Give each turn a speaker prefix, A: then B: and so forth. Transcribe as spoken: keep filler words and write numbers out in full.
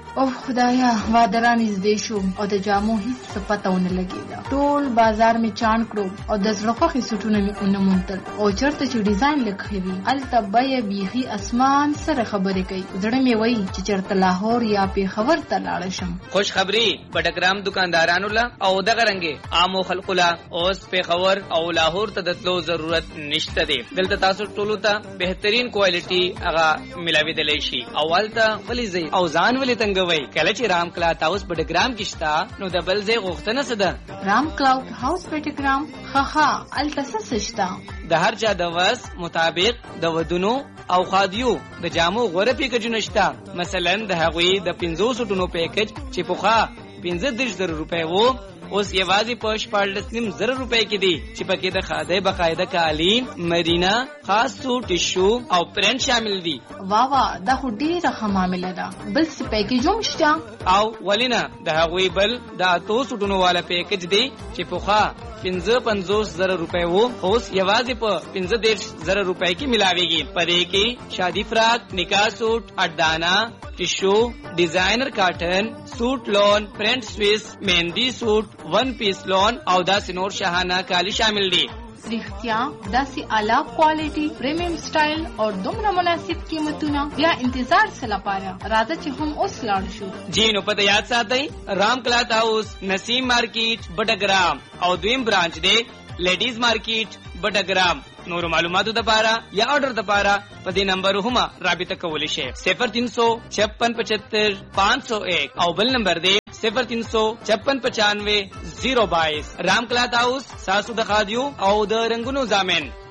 A: او خدایا وادران نږدې شو او د جامو هیڅ پته ونه لګېده. ټول بازار می چاڼ کړو او د زړه خوښې سوټونه می ونه موندل او چرته چې ډیزاین لیکلی وي هلته بیه بیخي اسمان سره خبرې کوي. زړه می وایي چې چرته لاهور یا پېښور ته لاړ شم.
B: خوش خبری بټګرام دکاندارانو لا او دغه رنګه عامو خلکو لا اوس پېښور او لاهور ته د تلو ضرورت نشته دی. دلته تاسو ټولو ته بهترین کوالټي هغه ملاویدلی شي. اول ته غلی زی او ځان ولې تنګوي. کله چې رام کلاوډ هاوس بټګرام کې شته نو د بل ځای غوښتنه څه ده؟
A: رام کلاوډ هاوس بټګرام خخا الته څه شته؟
B: د هر چا د وس مطابق د ودونو او خادیو د جامو غوره پیکجونه شته. مثلا د هغوی د پنځوس ټونو پیکج چې پخوا پنځه دېرش زره روپۍ وو اوس یوازې په شپاړلس نیم زره روپۍ کې دي چې پکې د خادۍ بقاعده کالي، مرینا، خاص سوټ، ټیشو او پرنټ شامل دي.
A: وا وا دا خو ډېره ښه معامله ده. بل څه پیکج هم شته؟
B: او ولې نه، د هغوی بل د اتو سوټونو والا پیکج دی چې پخوا پنځه پنځوس زره روپۍ وو اوس یوازې په پنځه دېرش زره روپۍ کې ملاویږي. په دې کې شادي فراق، نکاح سوټ، اډانا، ټیشو، ډیزاینر کاټن، سوټ لون، پرنٹ سویس، مهندی سوټ، ون پیس لون او داسې نور شاهانه کالی شامل دي.
A: رښتیا داسې اعلی کوالټي، پریمیم سټایل او دومره مناسب قیمتونه، بیا انتظار څه لپاره؟ راځه چې هم اوس لاړ شو.
B: جی نو پته یاد ساتئ، رام کلاوډ هاوس، نسیم مارکیټ، بټګرام او دویم برانچ دی لیډیز مارکیټ بټګرام. نور معلوماتو لپاره یا آرډر لپاره په دې نمبر هم رابطه کولی شئ. صفر تین سو چھپن پچہتر پانچ سو ایک او بل نمبر دی صفر تین سو چھپن پچانوے زیرو بائیس. رام کلاوډ هاوس ساسو د خادیو او د رنگونو ضامن.